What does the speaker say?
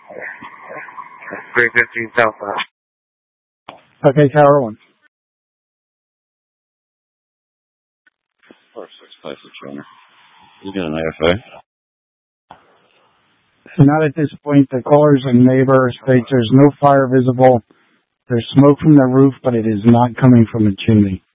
315 southbound. Okay, Tower 1. 4-6 Classic Trainer. You get an AFA? Not at this point. The callers and neighbor states there's no fire visible. There's smoke from the roof, but it is not coming from the chimney.